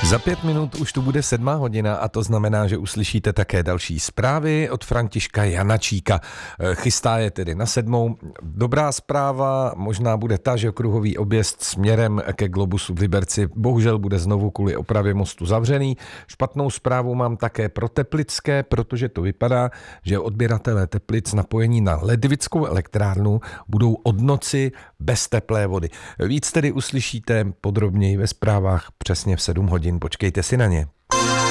Za 5 minut už tu bude 7 hodina a to znamená, že uslyšíte také další zprávy od Františka Janačíka. Chystá je tedy na 7. Dobrá zpráva možná bude ta, že kruhový objezd směrem ke Globusu v Liberci bohužel bude znovu kvůli opravě mostu zavřený. Špatnou zprávu mám také pro Teplické, protože to vypadá, že odběratelé Teplic napojení na Ledvickou elektrárnu budou od noci bez teplé vody. Víc tedy uslyšíte podrobněji ve zprávách přesně v 7 hodin. Počkejte si na ně.